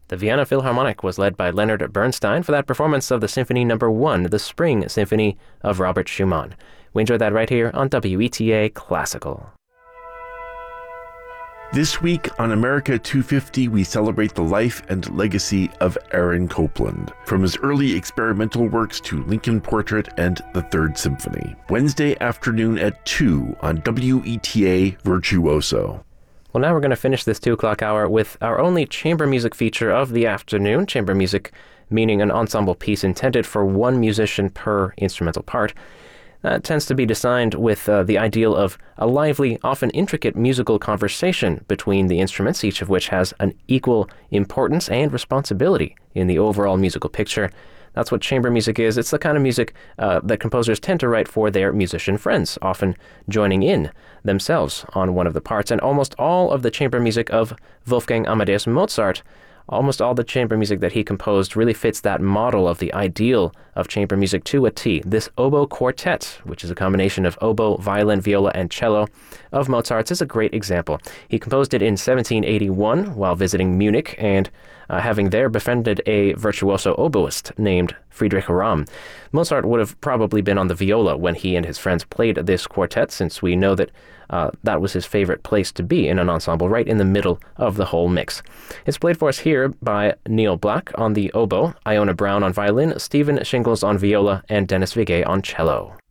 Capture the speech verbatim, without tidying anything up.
The Vienna Philharmonic was led by Leonard Bernstein for that performance of the Symphony Number One, the Spring Symphony of Robert Schumann. We enjoyed that right here on W E T A Classical. This week on America two fifty, we celebrate the life and legacy of Aaron Copland, from his early experimental works to Lincoln Portrait and the Third Symphony. Wednesday afternoon at two on W E T A Virtuoso. Well, now we're going to finish this two o'clock hour with our only chamber music feature of the afternoon. Chamber music meaning an ensemble piece intended for one musician per instrumental part. That tends to be designed with uh, the ideal of a lively, often intricate musical conversation between the instruments, each of which has an equal importance and responsibility in the overall musical picture. That's what chamber music is. It's the kind of music uh, that composers tend to write for their musician friends, often joining in themselves on one of the parts. And almost all of the chamber music of Wolfgang Amadeus Mozart, almost all the chamber music that he composed really fits that model of the ideal of chamber music to a T. This oboe quartet, which is a combination of oboe, violin, viola, and cello of Mozart's, is a great example. He composed it in seventeen eighty-one while visiting Munich and uh, having there befriended a virtuoso oboist named Friedrich Ramm. Mozart would have probably been on the viola when he and his friends played this quartet, since we know that Uh, that was his favorite place to be in an ensemble, right in the middle of the whole mix. It's played for us here by Neil Black on the oboe, Iona Brown on violin, Stephen Shingles on viola, and Dennis Vigay on cello.